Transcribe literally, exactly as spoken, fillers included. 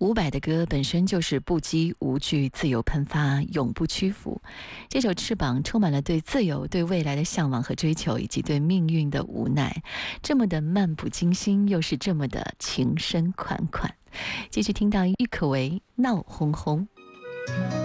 伍佰的歌本身就是不羁无惧、自由喷发、永不屈服。这首《翅膀》充满了对自由、对未来的向往和追求，以及对命运的无奈。这么的漫不经心，又是这么的情深款款。继续听到郁可唯《闹哄哄》。